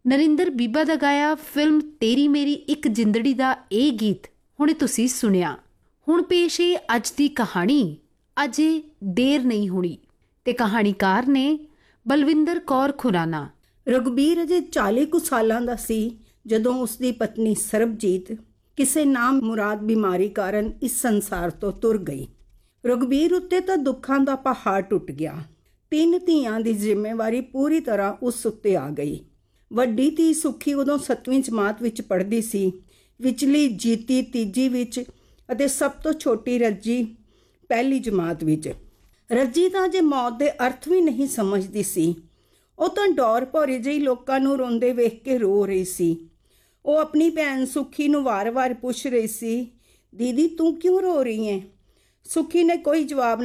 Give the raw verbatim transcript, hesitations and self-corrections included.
ਨਰਿੰਦਰ ਬੀਬਾ ਦਾ ਗਾਇਆ ਫਿਲਮ ਤੇਰੀ ਮੇਰੀ ਇੱਕ ਜਿੰਦੜੀ ਦਾ ਇਹ ਗੀਤ ਹੁਣੇ ਤੁਸੀਂ ਸੁਣਿਆ। ਹੁਣ ਪੇਸ਼ ਹੈ ਅੱਜ ਦੀ ਕਹਾਣੀ ਅਜੇ ਦੇਰ ਨਹੀਂ ਹੋਣੀ ਤੇ ਕਹਾਣੀਕਾਰ ਨੇ ਬਲਵਿੰਦਰ ਕੌਰ ਖੁਰਾਨਾ। ਰਘਬੀਰ ਅਜੇ ਚਾਲੀ ਕੁ ਸਾਲਾਂ ਦਾ ਸੀ ਜਦੋਂ ਉਸਦੀ ਪਤਨੀ ਸਰਬਜੀਤ ਕਿਸੇ ਨਾਮ ਮੁਰਾਦ ਬਿਮਾਰੀ ਕਾਰਨ ਇਸ ਸੰਸਾਰ ਤੋਂ ਤੁਰ ਗਈ। ਰਘਬੀਰ ਉੱਤੇ ਤਾਂ ਦੁੱਖਾਂ ਦਾ ਪਹਾੜ ਟੁੱਟ ਗਿਆ। ਤਿੰਨ ਧੀਆਂ ਦੀ ਜ਼ਿੰਮੇਵਾਰੀ ਪੂਰੀ ਤਰ੍ਹਾਂ ਉਸ ਉੱਤੇ ਆ ਗਈ। ਵੱਡੀ ਧੀ ਸੁੱਖੀ ਉਦੋਂ ਸੱਤਵੀਂ ਜਮਾਤ ਵਿੱਚ ਪੜ੍ਹਦੀ ਸੀ, ਵਿਚਲੀ ਜੀਤੀ ਤੀਜੀ ਵਿੱਚ ਅਤੇ ਸਭ ਤੋਂ ਛੋਟੀ ਰੱਜੀ ਪਹਿਲੀ ਜਮਾਤ ਵਿੱਚ। ਰੱਜੀ ਤਾਂ ਅਜੇ ਮੌਤ ਦੇ ਅਰਥ ਵੀ ਨਹੀਂ ਸਮਝਦੀ ਸੀ। ਉਹ ਤਾਂ ਡੌਰ ਭੌਰੀ ਜਿਹੀ ਲੋਕਾਂ ਨੂੰ ਰੋਂਦੇ ਵੇਖ ਕੇ ਰੋ ਰਹੀ ਸੀ। ਉਹ ਆਪਣੀ ਭੈਣ ਸੁੱਖੀ ਨੂੰ ਵਾਰ-ਵਾਰ ਪੁੱਛ ਰਹੀ ਸੀ, ਦੀਦੀ ਤੂੰ ਕਿਉਂ ਰੋ ਰਹੀ ਹੈ? ਸੁੱਖੀ ਨੇ ਕੋਈ ਜਵਾਬ